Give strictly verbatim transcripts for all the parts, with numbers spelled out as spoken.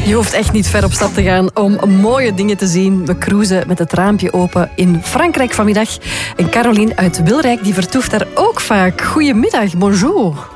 Je hoeft echt niet ver op stap te gaan om mooie dingen te zien. We cruisen met het raampje open in Frankrijk vanmiddag. En Caroline uit Wilrijk die vertoeft daar ook vaak. Goedemiddag, bonjour.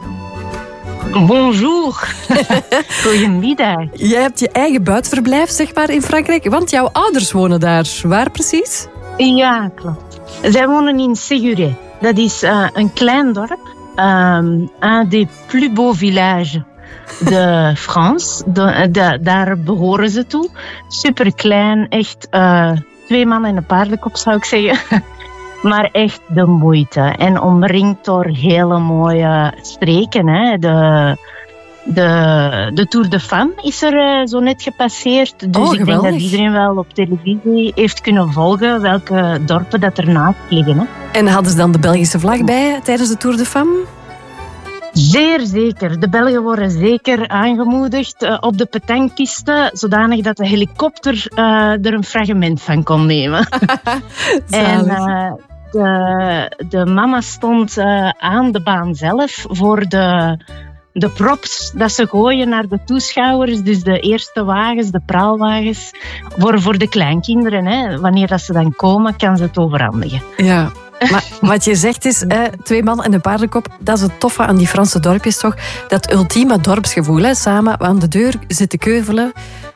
Bonjour. Goedemiddag. Jij hebt je eigen buitenverblijf, zeg maar, in Frankrijk. Want jouw ouders wonen daar. Waar precies? Ja, klopt. Zij wonen in Séguret. Dat is uh, een klein dorp. Um, un des plus beaux villages de France. De, de, daar behoren ze toe. Super klein, echt uh, twee mannen en een paardenkop zou ik zeggen. Maar echt de moeite. En omringd door hele mooie streken. Hè. De, de, de Tour de Femme is er uh, zo net gepasseerd. Dus oh, ik denk dat iedereen wel op televisie heeft kunnen volgen welke dorpen dat ernaast liggen. Hè. En hadden ze dan de Belgische vlag bij tijdens de Tour de Femme? Zeer zeker. De Belgen worden zeker aangemoedigd uh, op de pétanquepiste, zodanig dat de helikopter uh, er een fragment van kon nemen. en uh, de, de mama stond uh, aan de baan zelf voor de, de props dat ze gooien naar de toeschouwers. Dus de eerste wagens, de praalwagens, voor, voor de kleinkinderen. Hè. Wanneer dat ze dan komen, kan ze het overhandigen. Ja. Maar wat je zegt is, eh, twee mannen en een paardenkop, dat is het toffe aan die Franse dorpjes toch. Dat ultieme dorpsgevoel, hè, samen aan de deur zitten keuvelen.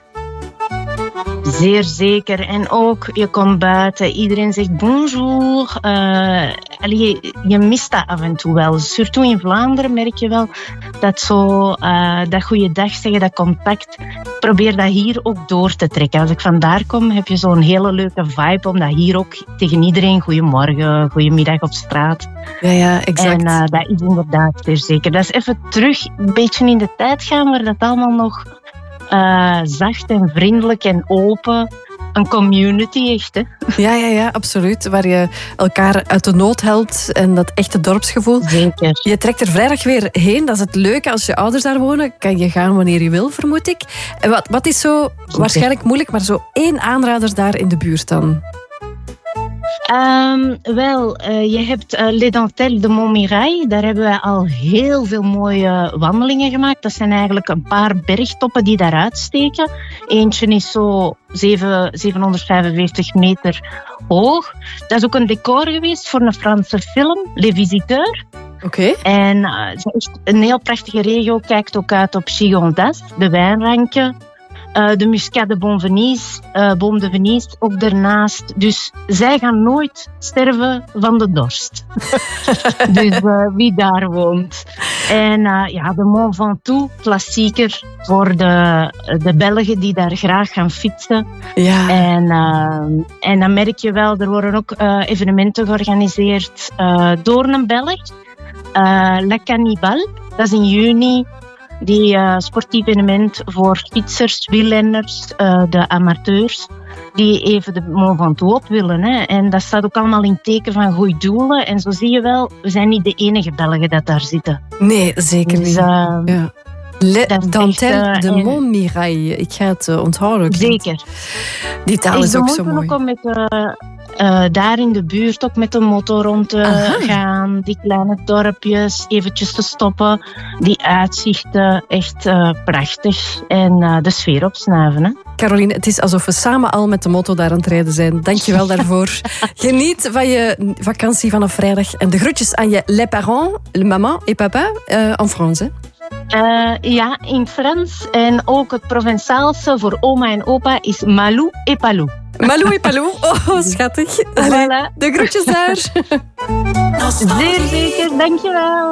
Zeer zeker. En ook, je komt buiten, iedereen zegt bonjour. Uh, allee, je mist dat af en toe wel. Surtout in Vlaanderen merk je wel dat zo, uh, dat goeiedag zeggen, dat contact, probeer dat hier ook door te trekken. Als ik vandaar kom, heb je zo'n hele leuke vibe, omdat hier ook tegen iedereen goeiemorgen, goeiemiddag op straat. Ja, ja, exact. En uh, dat is inderdaad zeer zeker. Dat is even terug een beetje in de tijd gaan, waar dat allemaal nog Uh, zacht en vriendelijk en open. Een community echt, hè? Ja, ja, ja, absoluut. Waar je elkaar uit de nood helpt en dat echte dorpsgevoel. Zeker. Je trekt er vrijdag weer heen. Dat is het leuke. Als je ouders daar wonen, kan je gaan wanneer je wil, vermoed ik. En wat, wat is zo, Zeker. waarschijnlijk moeilijk, maar zo één aanrader daar in de buurt dan? Um, wel, uh, je hebt uh, Les Dentelles de Montmirail. Daar hebben wij al heel veel mooie wandelingen gemaakt. Dat zijn eigenlijk een paar bergtoppen die daaruit steken. Eentje is zo zevenhonderdvijfenveertig meter hoog. Dat is ook een decor geweest voor een Franse film, Les Visiteurs. Oké. Okay. En uh, het is echt een heel prachtige regio. Kijkt ook uit op Gigondas, de wijnranken. Uh, de Muscat de Bonvenise, uh, Boom de Venise, ook daarnaast. Dus zij gaan nooit sterven van de dorst. dus uh, wie daar woont. En uh, ja, de Mont Ventoux, klassieker voor de, de Belgen die daar graag gaan fietsen. Ja. En, uh, en dan merk je wel, er worden ook uh, evenementen georganiseerd uh, door een Belg. Uh, La Cannibal, dat is in juni. Die uh, sportief evenement voor fietsers, wielrenners, uh, de amateurs, die even de Mont Ventoux op willen. Hè. En dat staat ook allemaal in teken van goede doelen. En zo zie je wel, we zijn niet de enige Belgen dat daar zitten. Nee, zeker niet. Dus, uh, ja. Les Dentelles de Montmirail. Ik ga het uh, onthouden. Zeker. Die taal is ook zo mooi. Ook om met, uh, uh, daar in de buurt ook met de motor rond te Aha. gaan. Die kleine dorpjes, eventjes te stoppen. Die uitzichten, echt uh, prachtig. En uh, de sfeer opsnuiven. Hè? Caroline, het is alsof we samen al met de moto daar aan het rijden zijn. Dank je wel daarvoor. Geniet van je vakantie vanaf vrijdag. En de groetjes aan je les parents, maman et papa, uh, en Frans, hè? Uh, ja, in Frans. En ook het Provençaalse voor oma en opa is Malou et Palou. Malou et Palou, oh schattig. Allee, voilà. De groetjes daar. Zeer zeker, dankjewel.